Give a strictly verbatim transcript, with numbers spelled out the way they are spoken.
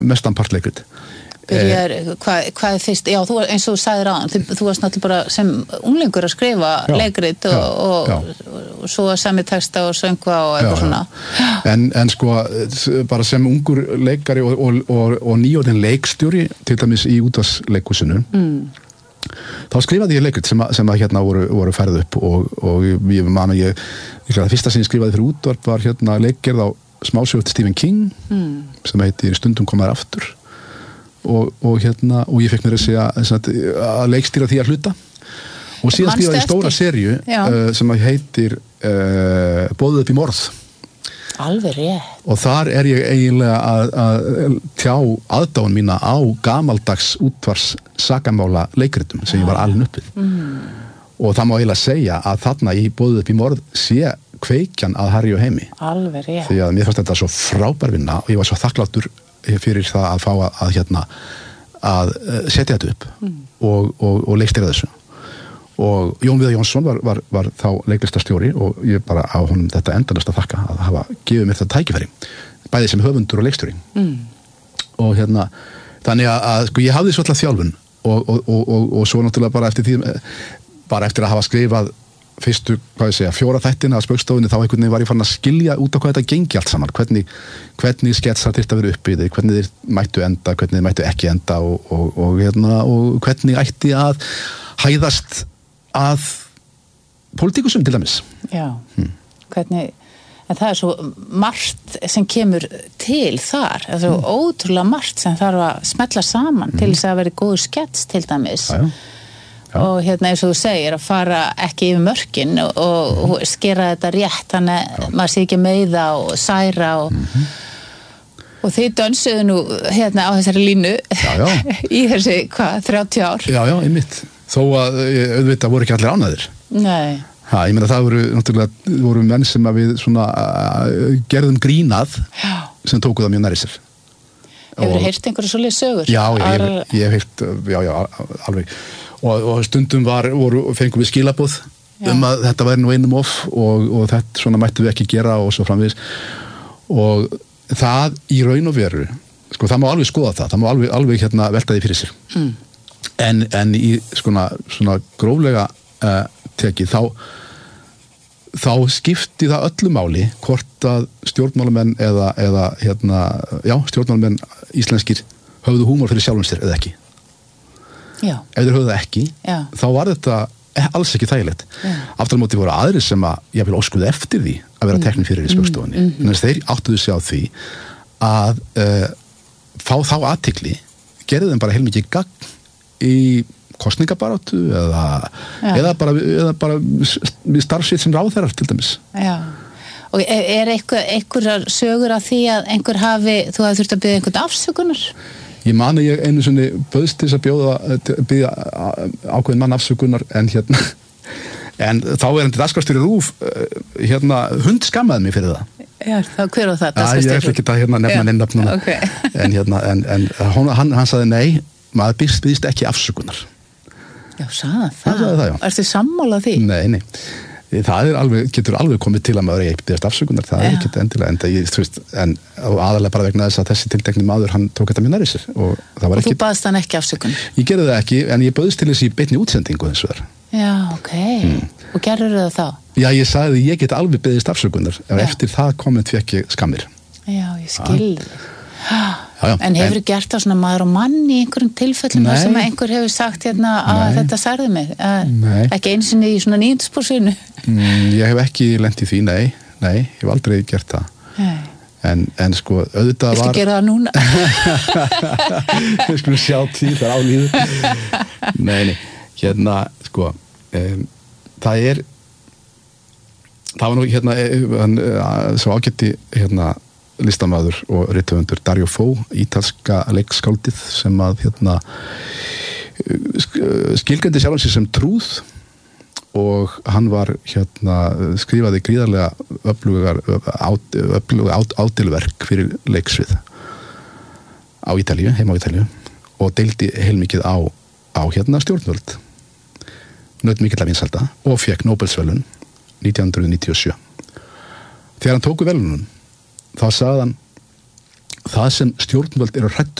mestan part leikrit. Byrjar, hvað, hvað er fyrst, já, þú, eins og þú sagðir á þú, þú varst náttúrulega bara sem unglingur að skrifa já, leikrit og, já, og, já. og, og svo sami texta og söngva og eitthvað já, svona. En, en sko, bara sem ungur leikari og, og, og, og nýjóðin leikstjóri, til dæmis í útvarpsleikhúsinu, mm. þá skrifaði ég leikrit sem að, sem að hérna voru, voru færð upp og, og ég man að ég, ég það fyrsta sem ég skrifaði fyrir útvarp var hérna leikgerð á smásögu eftir Stephen King, mm. sem heitir Stundum komaður aftur. Og, og hérna og ég fekk mér að segja að leikstýra því að hluta og síðan skrifaði ég stóra seríu uh, sem heitir uh, Boðið upp í morð alveg rétt og þar er ég eiginlega að, að tjá aðdáun mína á gamaldags útvars sakamála leikritum sem ég var alin upp við mm. og það má eiginlega segja að þarna í Boðið upp í morð sé kveikjan að Harry og Heimi alveg rétt því að mér fannst þetta svo frábær vinna og ég var svo þakkláttur fyrir það að fá að, að hérna að setja þetta upp mm. og, og, og leikstýra þessu og Jón Viðar Jónsson var, var, var þá leiklistastjóri og ég bara á honum þetta endalaust að þakka að hafa gefið mér þetta tækifæri bæði sem höfundur og leikstjóri mm. og hérna þannig að, að sko ég hafði svolítið þjálfun og, og, og, og, og svo náttúrulega bara eftir því bara eftir að hafa skrifað fyrstu, hvað ég segja, fjóra þættina að Spaugstofunni þá einhvern veginn var ég farin að skilja út á hvað þetta gengi allt saman, hvernig, hvernig sketsar þyrfti að vera upp í þig, hvernig þeir mættu enda, hvernig þeir mættu ekki enda og, og, og, hérna, og hvernig ætti að hæðast að pólitíkusum til dæmis. Já, hmm. hvernig, en það er svo margt sem kemur til þar, það er svo hmm. ótrúlega margt sem þarf að smetla saman hmm. til þess að vera góður skets til dæmis. Já, já. Já. Og hérna eins og þú segir að fara ekki yfir mörkin og, og, og skera þetta rétt þannig að maður sé ekki meiða og særa og, mm-hmm. og þið dönsuðu nú hérna á þessari línu já, já. í þessi, hvað, þrjátíu ár Já, já, einmitt, þó að auðvitað voru ekki allir ánægðir Nei ha, Ég meina það voru náttúrulega voru menn sem að við svona uh, gerðum grínað já. Sem tóku það mjög nærri sér Hefur þú heyrt einhverju svoleiðis sögur? Já, ég, ég, ég, ég hef heyrt, já, já, alveg Og, og stundum var, voru, fengum við skilaboð Já. Um að þetta væri nú einum of og, og þetta svona mættum við ekki gera og svo framvegis og það í raun og veru sko það má alveg skoða það, það má alveg, alveg hérna velta því fyrir sér mm. en, en í svona, svona gróflega uh, tekið þá þá skipti það öllu máli hvort að stjórnmálamenn eða, eða hérna, já, stjórnmálamenn íslenskir höfðu húmor fyrir sjálfum sér eða ekki Já. Ef þeir höfðu það ekki, Já. þá var þetta alls ekki þægilegt. Aftur á móti voru aðrir sem að ég vil óskuðu eftir því að vera teknir fyrir í Spaugstofunni. Mm, mm, mm. En þeir áttuðu sig á því að uh, fá þá athygli, gerðu þeim bara heilmikið gagn í kosningabaráttu eða, eða bara, eða bara við starfsitt sem ráðherrar til dæmis. Já. Og er, er einhver, einhverjar sögur af því að einhver hafi, þú hafði þurft að biðja einhvern afsökunar? Ég man að ég einu sinni bauðst til þess að bjóða byggja ákveðin mann afsökunar en hérna en þá er hann til dagskrárstjóri RÚV hérna hund skammaði mig fyrir það. Já, þá hver var það? Já, ég ætla ekki að hérna nefna neinn nafnuna. Okay. En hérna en, en hann, hann, hann sagði nei, maður byrst, byrst ekki afsökunar. Já, sagði það. Það sagði það, já. Ertu sammála því? Nei, nei. Það er alveg, getur alveg komið til að maður ekki byrjast afsökunar, það er ekki endilega en, ég, veist, en aðalega bara vegna þess að þessi tiltekni maður, hann tók þetta mjög nærri sér og það var og ekki... þú baðst hann ekki afsökun? Ég gerði það ekki, en ég bauðst til þess í beinni útsendingu eins og þar. Já, ok. Mm. Og gerður það þá? Já, ég sagði ég get alveg beðist afsökunar ef eftir það komið fekk ég skammir. Já, ég skil Já, já, en hefur þú gert það svona maður og mann í einhverjum tilfellum nei, sem einhver hefur sagt hérna að nei, þetta særði mig nei. Ekki einu sinni í svona níundaspórsinu mm, Ég hef ekki lent í því, nei Nei, ég hef aldrei gert það en, en sko, auðvitað Viltu var Viltu gera það núna? Við skulum sjá tí, það er álíðu Nei, nei, hérna sko um, það er það var nú hérna hann, svo ágætti hérna listamaður og rithöfundur Dario Fo, ítalska leikskáldið sem að hérna skilgreindi sjálfan sig sem trúð og hann var hérna skrifaði gríðarlega öflugar öfluga ádilverk fyrir leiksvið á Ítalíu, heima á Ítalíu og deildi heilmikið á, á hérna stjórnvöld naut mikill af vinsælda og fékk Nóbelsverðlaun nítján hundruð níutíu og sjö. Þegar hann tóku verðlaunum þá sagði hann það sem stjórnvöld eru hrædd